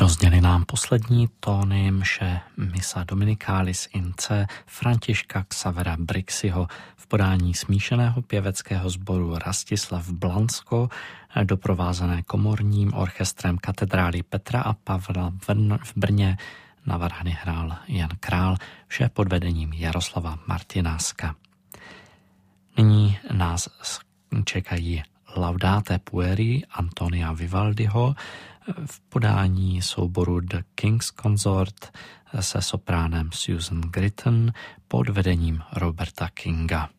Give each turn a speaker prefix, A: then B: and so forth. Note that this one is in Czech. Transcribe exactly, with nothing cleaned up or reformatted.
A: Dozněly nám poslední tóny mše Missa Dominicalis in C Františka Xavera Brixiho v podání smíšeného pěveckého sboru Rastislav Blansko, doprovázené komorním orchestrem katedrály Petra a Pavla v Brně. Na varhany hrál Jan Král, vše pod vedením Jaroslava Martináska. Nyní nás čekají Laudate Pueri Antonia Vivaldiho v podání souboru The King's Consort se sopránem Susan Gritton pod vedením Roberta Kinga.